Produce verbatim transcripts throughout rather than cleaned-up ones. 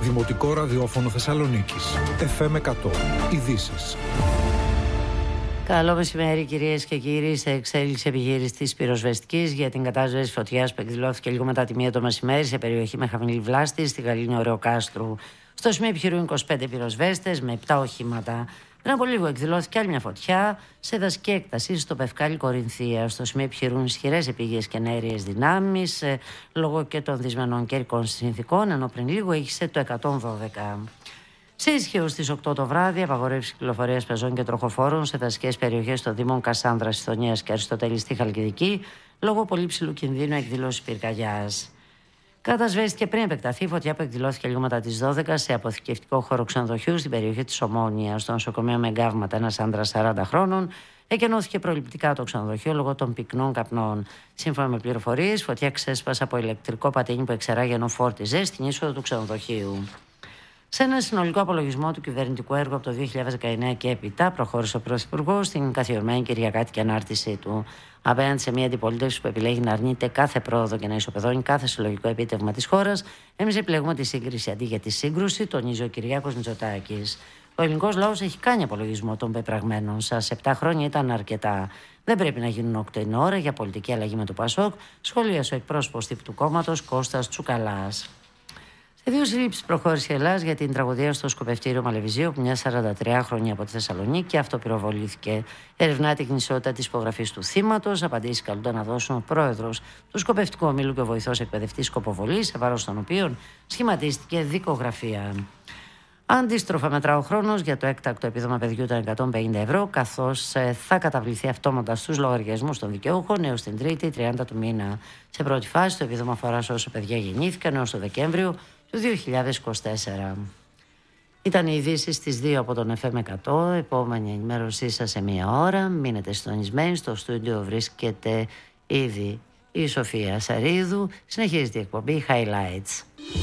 Δημοτικό Ραδιόφωνο Θεσσαλονίκης. εφ εμ εκατό. Ειδήσεις. Καλό μεσημέρι, κυρίες και κύριοι. Σε εξέλιξη επιχείρηση της πυροσβεστικής για την κατάσβεση φωτιάς που εκδηλώθηκε λίγο μετά τη μία το μεσημέρι σε περιοχή με χαμηλή βλάστη στη Γαλήνη Ωρεοκάστρου. Στο σημείο επιχειρούν είκοσι πέντε πυροσβέστες με επτά οχήματα. Πριν από λίγο εκδηλώθηκε άλλη μια φωτιά σε δασική έκταση στο Πευκάλι Κορινθία. Στο σημείο επιχειρούν ισχυρές επίγειες και ενέργειες δυνάμεις ε, λόγω και των δυσμενών καιρικών συνθηκών, ενώ πριν λίγο έχισε το εκατόν δώδεκα. Σε ισχύω στις οκτώ το βράδυ, απαγορεύσει κυκλοφορίας πεζών και τροχοφόρων σε δασικές περιοχές των Δήμων Κασάνδρας, Ιθωνίας και Αριστοτέλη στη Χαλκιδική, λόγω πολύ ψηλού κινδύνου εκδήλωσης πυρκαγιάς. Κατασβέστηκε πριν επεκταθεί η φωτιά που εκδηλώθηκε λίγο μετά τις δώδεκα σε αποθηκευτικό χώρο ξενοδοχείου στην περιοχή της Ομόνιας. Στο νοσοκομείο με εγκάβματα, ένας άντρας σαράντα χρόνων εκενώθηκε προληπτικά το ξενοδοχείο λόγω των πυκνών καπνών. Σύμφωνα με πληροφορίες, η φωτιά ξέσπασε από ηλεκτρικό πατίνι που εξεράγει ενώ φόρτιζε στην είσοδο του ξενοδοχείου. Σε ένα συνολικό απολογισμό του κυβερνητικού έργου από το δύο χιλιάδες δεκαεννέα και έπειτα, προχώρησε ο Πρωθυπουργός στην καθιερωμένη κυριακάτικη ανάρτησή του. Απέναντι σε μια αντιπολίτευση που επιλέγει να αρνείται κάθε πρόοδο και να ισοπεδώνει κάθε συλλογικό επίτευγμα της χώρας, εμείς επιλέγουμε τη σύγκριση αντί για τη σύγκρουση, τονίζει ο Κυριάκος Μητσοτάκης. Ο ελληνικός λαός έχει κάνει απολογισμό των πεπραγμένων. Σας επτά χρόνια ήταν αρκετά. Δεν πρέπει να γίνουν οκτώ είναι ώρα για πολιτική αλλαγή με το Πασόκ, σχολίασε ο εκπρόσωπος τύπου του κόμματος Κώστας Τσουκαλάς. Σε δύο συλλήψεις προχώρησε η Ελλάδα για την τραγωδία στο σκοπευτήριο Μαλεβιζίου, που μια σαραντατριάχρονη από τη Θεσσαλονίκη αυτοπυροβολήθηκε. Ερευνάται η γνησιότητα της υπογραφής του θύματος. Απαντήσεις καλούνται να δώσουν ο πρόεδρος του σκοπευτικού ομίλου και ο βοηθός εκπαιδευτής σκοποβολής, σε βάρος των οποίων σχηματίστηκε δικογραφία. Αντίστροφα, μετρά ο χρόνος για το έκτακτο επίδομα παιδιού των εκατόν πενήντα ευρώ, καθώς θα καταβληθεί αυτόματα στους λογαριασμούς των δικαιούχων έως την Τρίτη, τριάντα του μήνα. Σε πρώτη φάση, το επίδομα αφορά σε όσα παιδιά γεννήθηκαν έως το Δεκέμβριο του δύο χιλιάδες είκοσι τέσσερα. Ήταν οι ειδήσεις στις δύο από τον εφ εμ εκατό. Επόμενη ενημέρωσή σας σε μία ώρα. Μείνετε συντονισμένοι. Στο στούντιο βρίσκεται ήδη η Σοφία Σαρίδου. Συνεχίζεται η εκπομπή Highlights.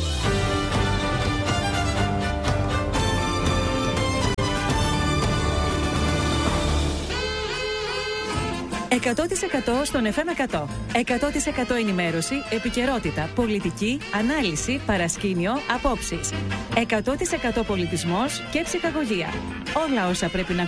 εκατό τοις εκατό στον εφ εμ εκατό. εκατό τοις εκατό ενημέρωση, επικαιρότητα, πολιτική, ανάλυση, παρασκήνιο, απόψεις. εκατό τοις εκατό πολιτισμός και ψυχαγωγία. Όλα όσα πρέπει να